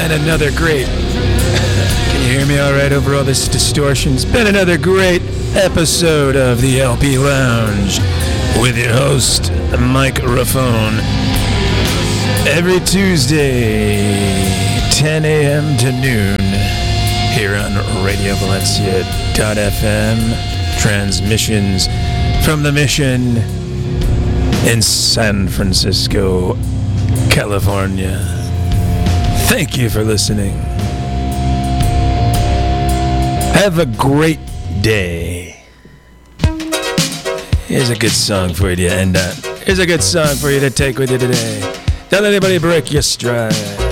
been another great... Can you hear me all right over all this distortion? It's been another great episode of the LP Lounge with your host, Mike Raffone. Every Tuesday, 10 a.m. to noon, here on RadioValencia.fm. Transmissions from the Mission in San Francisco, California. Thank you for listening. Have a great day. Here's a good song for you to end on. Here's a good song for you to take with you today. Don't let anybody break your stride.